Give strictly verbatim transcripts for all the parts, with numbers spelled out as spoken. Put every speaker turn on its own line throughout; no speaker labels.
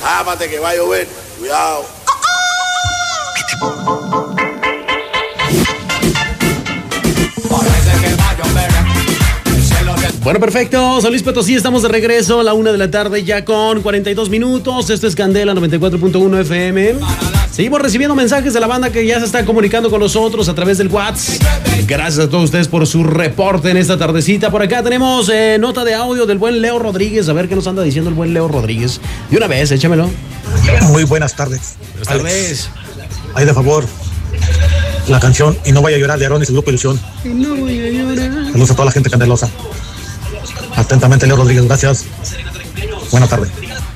Ámate que va a llover. Cuidado.
Bueno, perfecto. San Luis Potosí, estamos de regreso a la una de la tarde ya con cuarenta y dos minutos. Esto es Candela noventa y cuatro punto uno F M. Seguimos recibiendo mensajes de la banda que ya se está comunicando con nosotros a través del WhatsApp. Gracias a todos ustedes por su reporte en esta tardecita. Por acá tenemos eh, nota de audio del buen Leo Rodríguez. A ver qué nos anda diciendo el buen Leo Rodríguez. De una vez, échamelo.
Muy buenas tardes.
Buenas tardes.
Ahí de favor, la canción Y no vaya a llorar de Aarón y su grupo Ilusión.
Y no voy a llorar.
Saludos a toda la gente candelosa. Atentamente, Leo Rodríguez, gracias. Buena tarde.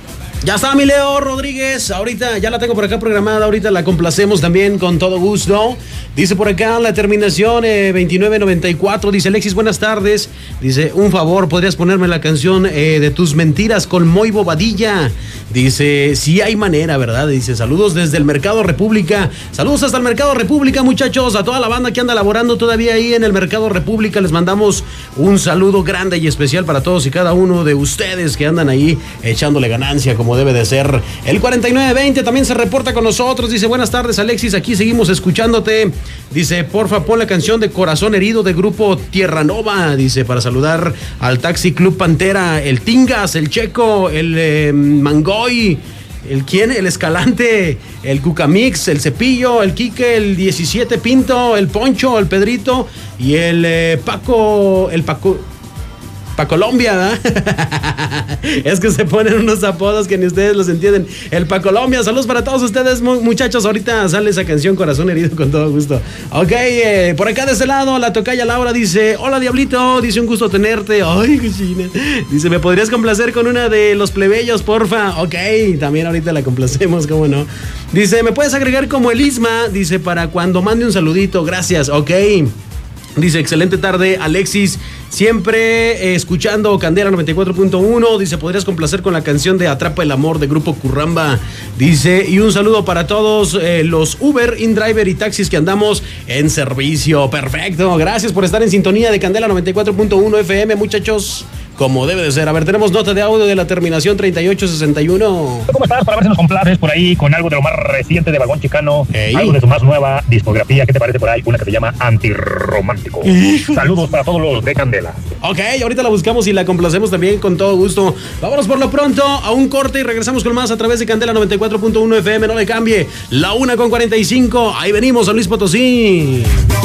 Ya está mi Leo Rodríguez, ahorita ya la tengo por acá programada, ahorita la complacemos también con todo gusto. Dice por acá la terminación eh, veintinueve noventa y cuatro, dice Alexis, buenas tardes. Dice, un favor, ¿podrías ponerme la canción eh, de Tus Mentiras con Moy Bobadilla? Dice, sí hay manera, ¿verdad? Dice, saludos desde el Mercado República. Saludos hasta el Mercado República, muchachos, a toda la banda que anda laborando todavía ahí en el Mercado República. Les mandamos un saludo grande y especial para todos y cada uno de ustedes que andan ahí echándole ganancia como debe de ser. El cuarenta y nueve veinte también se reporta con nosotros. Dice, buenas tardes, Alexis, aquí seguimos escuchándote. Dice, porfa, pon la canción de Corazón Herido de grupo Tierra Nova. Dice, para saludar al Taxi Club Pantera, el Tingas, el Checo, el eh, Mangoy, el quién, el Escalante, el Cucamix, el Cepillo, el Quique, el diecisiete Pinto, el Poncho, el Pedrito y el eh, Paco, el Paco... Pa' Colombia, ¿verdad? Es que se ponen unos apodos que ni ustedes los entienden. El Pa' Colombia, saludos para todos ustedes, muchachos. Ahorita sale esa canción Corazón Herido con todo gusto. Ok, eh, por acá de este lado, la tocaya Laura dice, hola Diablito, dice un gusto tenerte. Ay, cochina. Dice, ¿me podrías complacer con una de Los Plebeyos, porfa? Ok, también ahorita la complacemos, ¿cómo no? Dice, ¿me puedes agregar como el Isma? Dice, para cuando mande un saludito, gracias, ok. Dice, excelente tarde, Alexis, siempre eh, escuchando Candela noventa y cuatro punto uno. Dice, ¿podrías complacer con la canción de Atrapa el Amor de Grupo Curramba? Dice, y un saludo para todos eh, los Uber, InDriver y taxis que andamos en servicio. Perfecto, gracias por estar en sintonía de Candela noventa y cuatro punto uno F M, muchachos, como debe de ser. A ver, tenemos nota de audio de la terminación treinta y ocho sesenta y uno.
¿Cómo estás? Para ver si nos complaces por ahí con algo de lo más reciente de Vagón Chicano,
Ey.
algo de su más nueva discografía. ¿Qué te parece por ahí? Una que se llama Antirromántico. Saludos para todos los de Candela.
Ok, ahorita la buscamos y la complacemos también con todo gusto. Vámonos por lo pronto a un corte y regresamos con más a través de Candela noventa y cuatro punto uno F M. No le cambie. La una con cuarenta y cinco. Ahí venimos, San Luis Potosí.